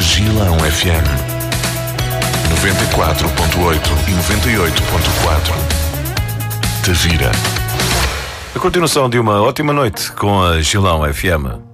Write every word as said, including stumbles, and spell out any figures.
Gilão F M noventa e quatro ponto oito e noventa e oito ponto quatro. Te vira. A continuação de uma ótima noite com a Gilão F M.